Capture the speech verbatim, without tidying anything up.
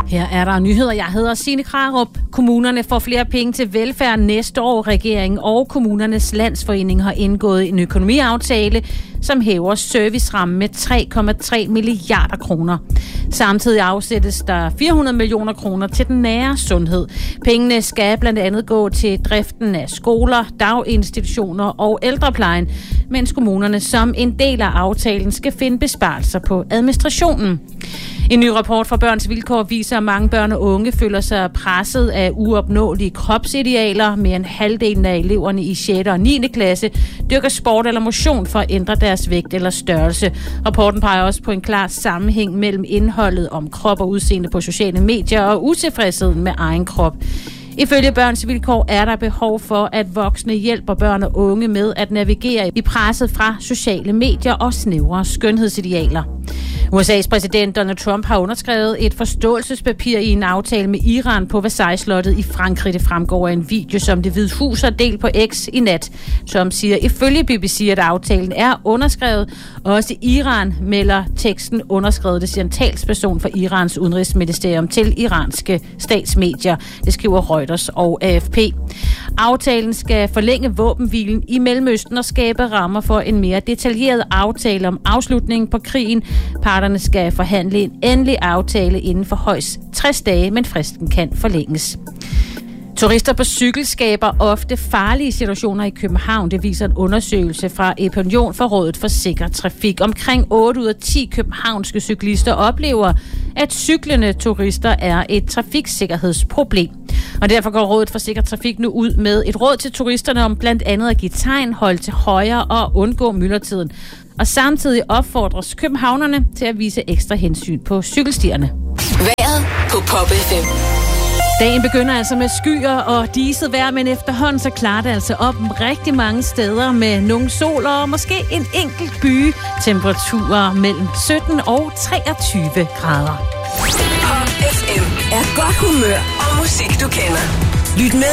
Her er der nyheder. Jeg hedder Signe Krarup. Kommunerne får flere penge til velfærd næste år. Regeringen og Kommunernes Landsforening har indgået en økonomiaftale, som hæver servicerammen med tre komma tre milliarder kroner. Samtidig afsættes der fire hundrede millioner kroner til den nære sundhed. Pengene skal blandt andet gå til driften af skoler, daginstitutioner og ældreplejen, mens kommunerne som en del af aftalen skal finde besparelser på administrationen. En ny rapport fra Børns Vilkår viser, at mange børn og unge føler sig presset af uopnåelige kropsidealer. Mere end halvdelen af eleverne i sjette og niende klasse dyrker sport eller motion for at ændre deres vægt eller størrelse. Rapporten peger også på en klar sammenhæng mellem indholdet om krop og udseende på sociale medier og utilfredsheden med egen krop. Ifølge Børns Vilkår er der behov for, at voksne hjælper børn og unge med at navigere i presset fra sociale medier og snævre skønhedsidealer. U S A's præsident Donald Trump har underskrevet et forståelsespapir i en aftale med Iran på Versailles-slottet i Frankrig. Det fremgår af en video, som Det Hvide Hus har delt på X i nat. Trump siger ifølge B B C, at aftalen er underskrevet. Også Iran melder teksten underskrevet. Det siger en talsperson for Irans udenrigsministerium til iranske statsmedier. Det skriver Reuters og A F P. Aftalen skal forlænge våbenhvilen i Mellemøsten og skabe rammer for en mere detaljeret aftale om afslutningen på krigen. Parterne skal forhandle en endelig aftale inden for højst tres dage, men fristen kan forlænges. Turister på cykel skaber ofte farlige situationer i København. Det viser en undersøgelse fra Epinion for Rådet for Sikker Trafik. Omkring otte ud af ti københavnske cyklister oplever, at cyklende turister er et trafiksikkerhedsproblem. Og derfor går Rådet for Sikker Trafik nu ud med et råd til turisterne om blandt andet at give tegn, holde til højre og undgå myldretiden. Og samtidig opfordres københavnerne til at vise ekstra hensyn på cykelstierne. Vejret på Pop F M. Dagen begynder altså med skyer og diset vejr, men efterhånden så klarer det altså op rigtig mange steder med nogle sol og måske en enkelt by. Temperaturer mellem sytten og treogtyve grader. Pop F M er godt humør og musik, du kender. Lyt med